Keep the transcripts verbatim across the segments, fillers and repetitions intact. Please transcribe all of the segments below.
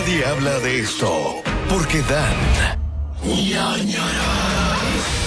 Nadie habla de esto porque dan ñañaras.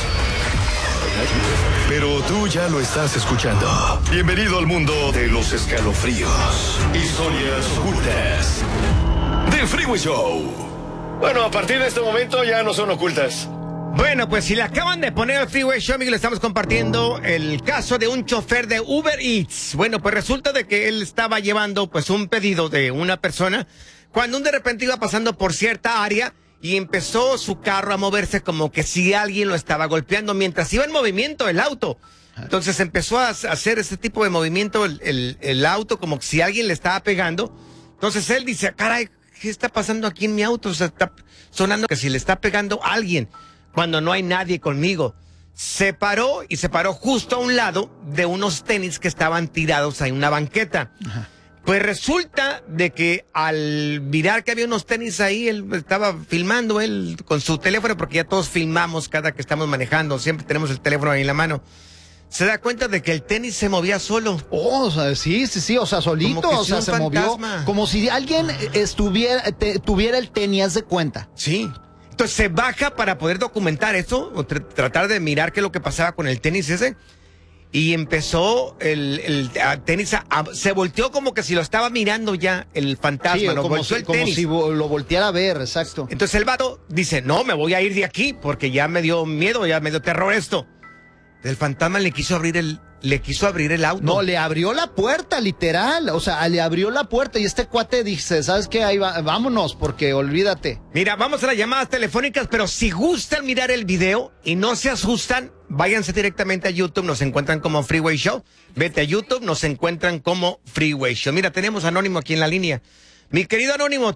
Pero tú ya lo estás escuchando. Bienvenido al mundo de los escalofríos, historias ocultas de Freeway Show. Bueno, a partir de este momento ya no son ocultas. Bueno, pues si le acaban de poner al Freeway Show, amigos, le estamos compartiendo el caso de un chofer de Uber Eats. Bueno, pues resulta de que él estaba llevando pues un pedido de una persona cuando de repente iba pasando por cierta área y empezó su carro a moverse como que si alguien lo estaba golpeando mientras iba en movimiento el auto. Entonces empezó a hacer ese tipo de movimiento el, el, el auto como que si alguien le estaba pegando. Entonces él dice, caray, ¿qué está pasando aquí en mi auto? O sea, está sonando que si le está pegando a alguien cuando no hay nadie conmigo. Se paró y se paró justo a un lado de unos tenis que estaban tirados en una banqueta. Ajá. Pues resulta de que al mirar que había unos tenis ahí, él estaba filmando él con su teléfono, porque ya todos filmamos cada que estamos manejando, siempre tenemos el teléfono ahí en la mano. Se da cuenta de que el tenis se movía solo. Oh, o sea, sí, sí, sí, o sea, solito, o sea, se fantasma. movió. Como si alguien estuviera, te, tuviera el tenis, haz de cuenta. Sí. Entonces se baja para poder documentar eso, o tr tratar de mirar qué es lo que pasaba con el tenis ese. Y empezó el, el tenis, a, a, se volteó como que si lo estaba mirando ya el fantasma. Sí, lo como, volteó si, el como tenis. si lo volteara a ver, exacto. Entonces el vato dice, no, me voy a ir de aquí porque ya me dio miedo, ya me dio terror esto. El fantasma le quiso abrir el, le quiso abrir el auto. No, le abrió la puerta, literal. O sea, le abrió la puerta y este cuate dice, ¿sabes qué? Ahí va, vámonos, porque olvídate. Mira, vamos a las llamadas telefónicas, pero si gustan mirar el video y no se asustan, váyanse directamente a YouTube, nos encuentran como Freeway Show. Vete a YouTube, nos encuentran como Freeway Show. Mira, tenemos Anónimo aquí en la línea. Mi querido Anónimo,